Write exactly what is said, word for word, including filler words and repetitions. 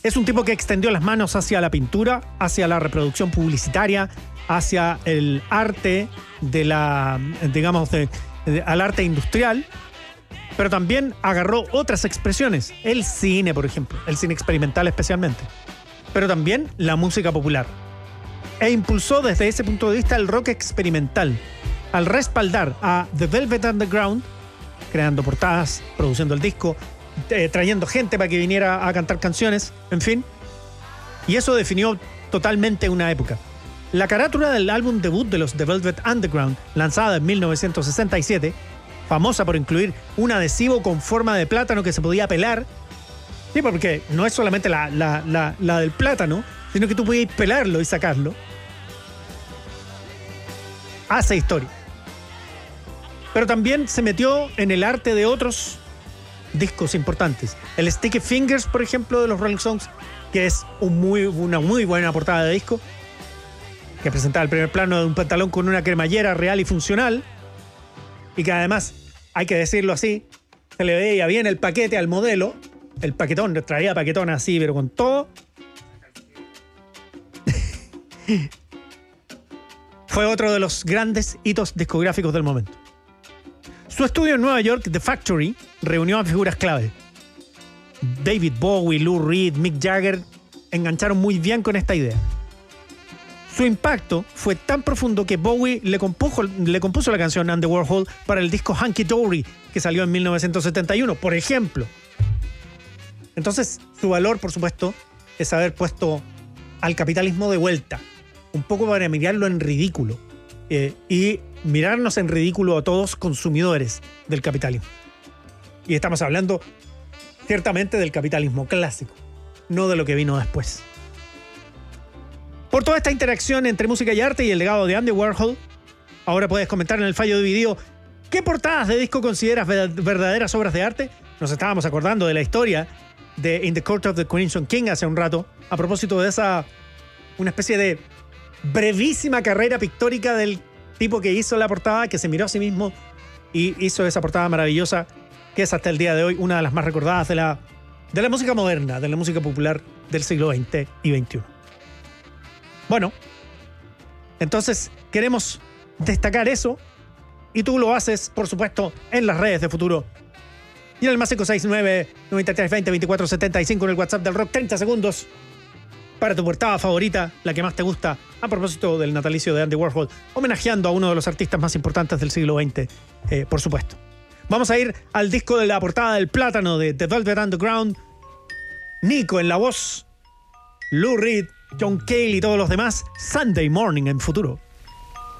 Es un tipo que extendió las manos hacia la pintura, hacia la reproducción publicitaria, hacia el arte de la, digamos, de, de, al arte industrial, pero también agarró otras expresiones. El cine, por ejemplo, el cine experimental especialmente, pero también la música popular. E impulsó desde ese punto de vista el rock experimental, al respaldar a The Velvet Underground, creando portadas, produciendo el disco, eh, trayendo gente para que viniera a cantar canciones, en fin. Y eso definió totalmente una época. La carátula del álbum debut de los The Velvet Underground, lanzada en mil novecientos sesenta y siete, famosa por incluir un adhesivo con forma de plátano que se podía pelar. Sí, porque no es solamente la, la, la, la del plátano, sino que tú podías pelarlo y sacarlo. Hace historia. Pero también se metió en el arte de otros discos importantes. El Sticky Fingers, por ejemplo, de los Rolling Stones, que es un muy, una muy buena portada de disco, que presentaba el primer plano de un pantalón con una cremallera real y funcional, y que además, hay que decirlo así, se le veía bien el paquete al modelo, el paquetón, traía paquetón así, pero con todo. Fue otro de los grandes hitos discográficos del momento. Su estudio en Nueva York, The Factory, reunió a figuras clave. David Bowie, Lou Reed, Mick Jagger engancharon muy bien con esta idea. Su impacto fue tan profundo que Bowie le compuso, le compuso la canción Andy Warhol para el disco Hunky Dory, que salió en mil novecientos setenta y uno, por ejemplo. Entonces, su valor, por supuesto, es haber puesto al capitalismo de vuelta, un poco para mirarlo en ridículo, eh, y mirarnos en ridículo a todos consumidores del capitalismo. Y estamos hablando ciertamente del capitalismo clásico, no de lo que vino después. Por toda esta interacción entre música y arte y el legado de Andy Warhol, ahora puedes comentar en el fallo de video qué portadas de disco consideras verdaderas obras de arte. Nos estábamos acordando de la historia de In the Court of the Crimson King hace un rato, a propósito de esa, una especie de brevísima carrera pictórica del tipo que hizo la portada, que se miró a sí mismo y hizo esa portada maravillosa, que es hasta el día de hoy una de las más recordadas de la, de la música moderna, de la música popular del siglo veinte y veintiuno. Bueno, entonces queremos destacar eso, y tú lo haces, por supuesto, en las redes de Futuro y en el más cinco seis nueve, nueve tres dos cero, dos cuatro siete cinco en el WhatsApp del Rock. Treinta segundos para tu portada favorita, la que más te gusta, a propósito del natalicio de Andy Warhol, homenajeando a uno de los artistas más importantes del siglo veinte, eh, por supuesto. Vamos a ir al disco de la portada del plátano de The Velvet Underground. Nico en la voz, Lou Reed, John Cale y todos los demás. Sunday Morning en Futuro.